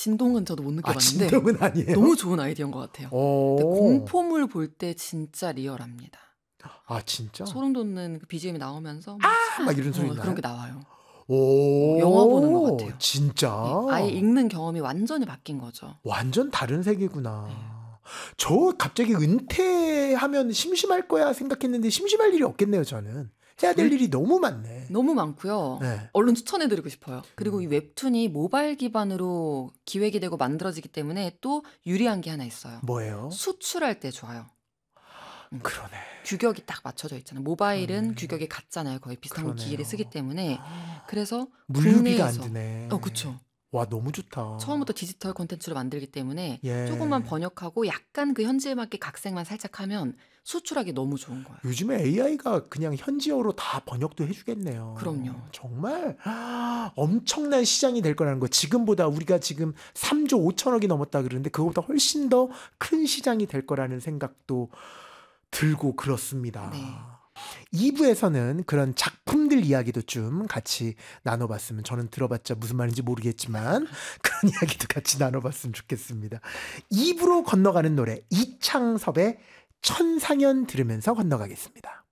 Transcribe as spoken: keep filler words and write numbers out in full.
진동은 저도 못 아, 느껴봤는데 진동은 아니에요? 너무 좋은 아이디어인 것 같아요. 근데 오. 공포물 볼 때 진짜 리얼합니다. 아, 진짜? 소름 돋는 그 비지엠이 나오면서 막, 아! 막 이런 소리 어, 나요? 그런 게 나와요. 오. 어, 영화 보는 것 같아요. 진짜? 네, 아예 읽는 경험이 완전히 바뀐 거죠. 완전 다른 세계구나. 네. 저 갑자기 은퇴하면 심심할 거야 생각했는데 심심할 일이 없겠네요, 저는. 해야 될 일이 너무 많네. 너무 많고요. 네. 얼른 추천해드리고 싶어요. 그리고 음. 이 웹툰이 모바일 기반으로 기획이 되고 만들어지기 때문에 또 유리한 게 하나 있어요. 뭐예요? 수출할 때 좋아요. 음. 그러네. 규격이 딱 맞춰져 있잖아요. 모바일은 그러네. 규격이 같잖아요. 거의 비슷한 그러네요. 기기를 쓰기 때문에. 그래서 물류비가 안 국내에서 드네. 어, 그쵸. 와, 너무 좋다. 처음부터 디지털 콘텐츠로 만들기 때문에 예. 조금만 번역하고 약간 그 현지에 맞게 각색만 살짝 하면 수출하기 너무 좋은 거예요. 요즘에 에이아이가 그냥 현지어로 다 번역도 해주겠네요. 그럼요. 정말 아, 엄청난 시장이 될 거라는 거. 지금보다 우리가 지금 삼조 오천억이 넘었다 그러는데 그거보다 훨씬 더 큰 시장이 될 거라는 생각도 들고 그렇습니다. 네. 이 부에서는 그런 작품들 이야기도 좀 같이 나눠봤으면, 저는 들어봤자 무슨 말인지 모르겠지만 그런 이야기도 같이 나눠봤으면 좋겠습니다. 이 부로 건너가는 노래, 이창섭의 천상연 들으면서 건너가겠습니다.